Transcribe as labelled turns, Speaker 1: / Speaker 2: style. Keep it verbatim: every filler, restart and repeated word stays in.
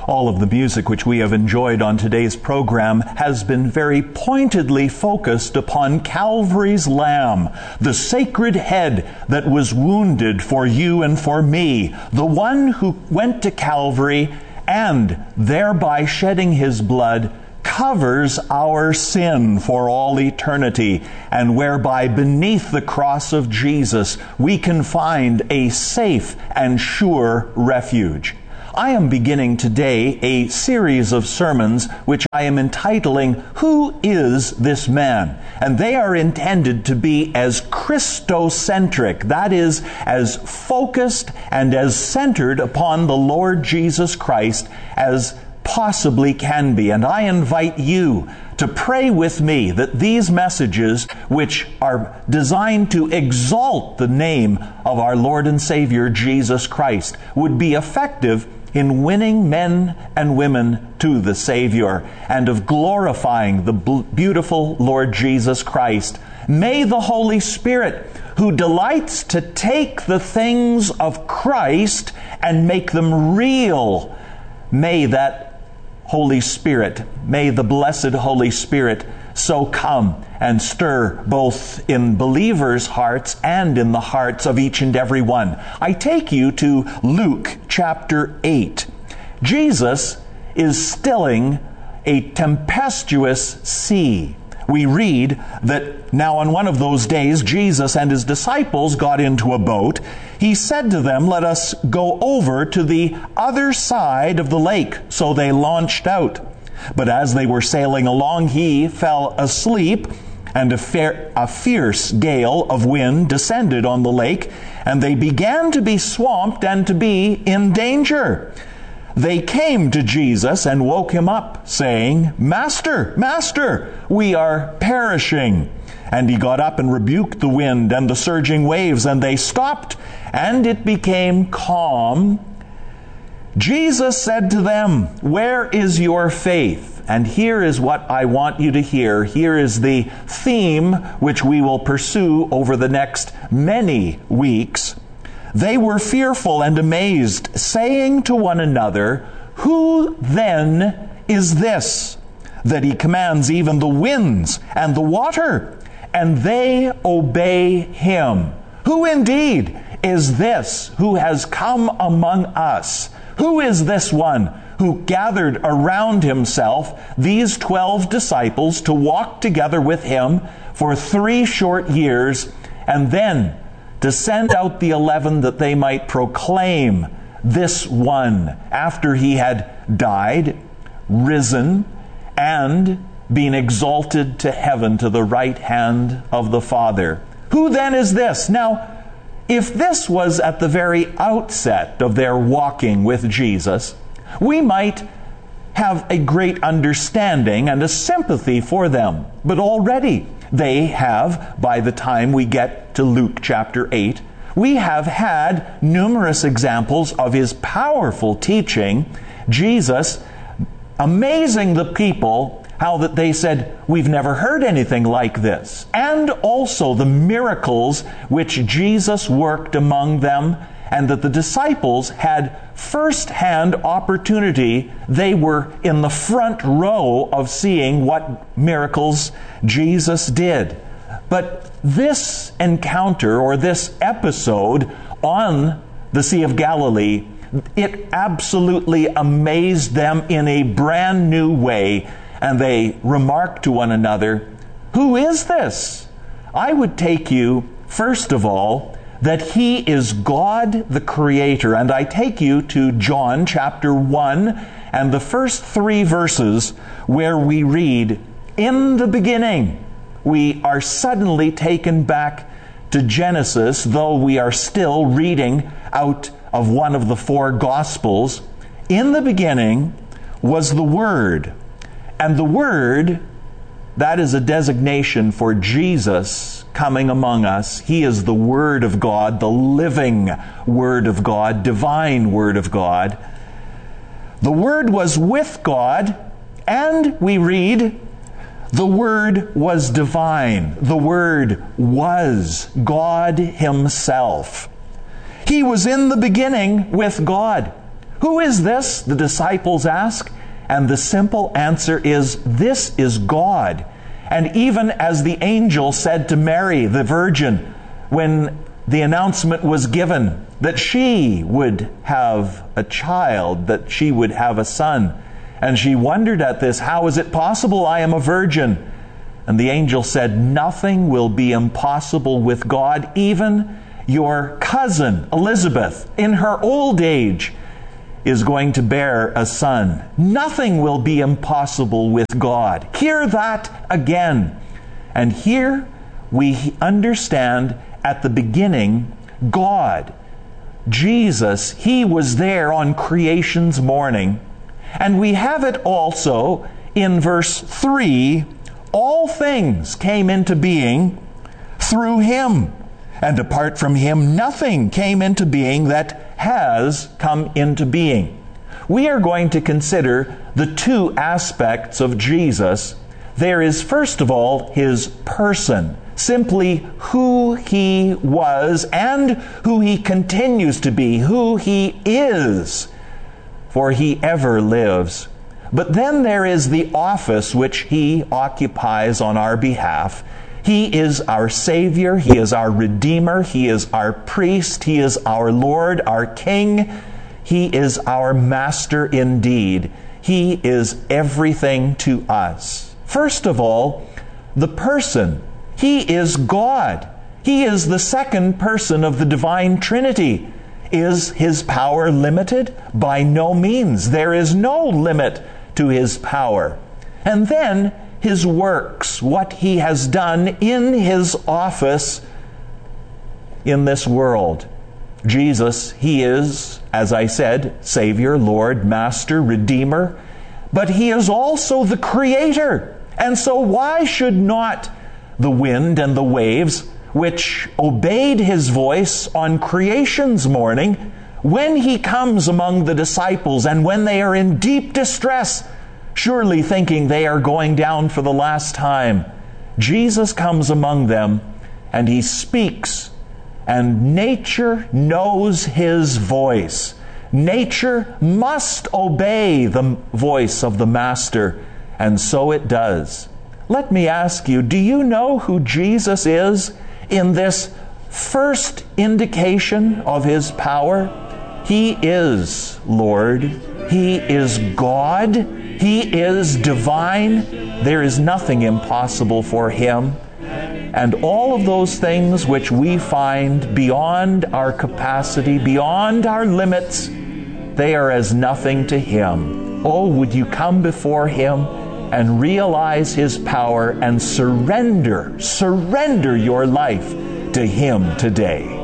Speaker 1: All of the music which we have enjoyed on today's program has been very pointedly focused upon Calvary's Lamb, the sacred head that was wounded for you and for me, the one who went to Calvary and, thereby shedding his blood, covers our sin for all eternity, and whereby beneath the cross of Jesus we can find a safe and sure refuge. I am beginning today a series of sermons which I am entitling, Who is this man? And they are intended to be as Christocentric, that is, as focused and as centered upon the Lord Jesus Christ as possibly can be. And I invite you to pray with me that these messages, which are designed to exalt the name of our Lord and Savior Jesus Christ, would be effective in winning men and women to the Savior and of glorifying the beautiful Lord Jesus Christ. May the Holy Spirit, who delights to take the things of Christ and make them real, may that Holy Spirit, may the blessed Holy Spirit so come and stir both in believers' hearts and in the hearts of each and every one. I take you to Luke chapter eight. Jesus is stilling a tempestuous sea. We read that now on one of those days, Jesus and his disciples got into a boat. He said to them, "Let us go over to the other side of the lake." So they launched out. But as they were sailing along, he fell asleep, and a, fair, a fierce gale of wind descended on the lake, and they began to be swamped and to be in danger. They came to Jesus and woke him up, saying, "Master, Master, we are perishing." And he got up and rebuked the wind and the surging waves, and they stopped, and it became calm. Jesus said to them, "Where is your faith?" And here is what I want you to hear. Here is the theme which we will pursue over the next many weeks. They were fearful and amazed, saying to one another, "Who then is this, that he commands even the winds and the water, and they obey him? Who indeed is this who has come among us? Who is this one who gathered around himself these twelve disciples to walk together with him for three short years, and then to send out the eleven that they might proclaim this one after he had died, risen, and been exalted to heaven to the right hand of the Father? Who then is this?" Now, if this was at the very outset of their walking with Jesus, we might have a great understanding and a sympathy for them. But already they have, by the time we get to Luke chapter eight, we have had numerous examples of his powerful teaching, Jesus amazing the people, how that they said, "We've never heard anything like this." And also the miracles which Jesus worked among them, and that the disciples had first-hand opportunity. They were in the front row of seeing what miracles Jesus did. But this encounter, or this episode on the Sea of Galilee, it absolutely amazed them in a brand new way. And they remarked to one another, "Who is this?" I would take you, first of all, that he is God the Creator. And I take you to John chapter one and the first three verses where we read, "In the beginning." We are suddenly taken back to Genesis, though we are still reading out of one of the four Gospels. "In the beginning was the Word." And the Word, that is a designation for Jesus coming among us. He is the Word of God, the living Word of God, divine Word of God. The Word was with God, and we read, the Word was divine. The Word was God Himself. He was in the beginning with God. "Who is this?" the disciples ask. And the simple answer is, "This is God." And even as the angel said to Mary, the virgin, when the announcement was given that she would have a child, that she would have a son, and she wondered at this, "How is it possible? I am a virgin." And the angel said, "Nothing will be impossible with God. Even your cousin, Elizabeth, in her old age, is going to bear a son. Nothing will be impossible with God." Hear that again. And here we understand at the beginning, God, Jesus, He was there on creation's morning. And we have it also in verse three, all things came into being through Him. And apart from Him, nothing came into being that has come into being. We are going to consider the two aspects of Jesus. There is, first of all, His person, simply who He was and who He continues to be, who He is, for He ever lives. But then there is the office which He occupies on our behalf. He is our Savior, He is our Redeemer, He is our priest, He is our Lord, our King, He is our Master indeed. He is everything to us. First of all, the person. He is God. He is the second person of the divine Trinity. Is His power limited? By no means. There is no limit to His power. And then His works, what He has done in His office in this world. Jesus, He is, as I said, Savior, Lord, Master, Redeemer, but He is also the Creator. And so why should not the wind and the waves, which obeyed His voice on creation's morning, when He comes among the disciples and when they are in deep distress, surely thinking they are going down for the last time, Jesus comes among them and He speaks, and nature knows His voice. Nature must obey the voice of the Master, and so it does. Let me ask you, do you know who Jesus is in this first indication of His power? He is Lord. He is God. He is divine. There is nothing impossible for Him. And all of those things which we find beyond our capacity, beyond our limits, they are as nothing to Him. Oh, would you come before Him and realize His power and surrender, surrender your life to Him today.